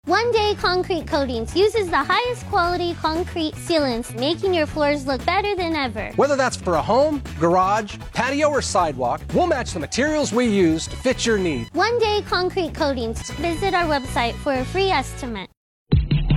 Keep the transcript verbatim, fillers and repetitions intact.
One Day Concrete Coatings uses the highest quality concrete sealants, making your floors look better than ever. Whether that's for a home, garage, patio, or sidewalk, we'll match the materials we use to fit your needs. One Day Concrete Coatings. Visit our website for a free estimate.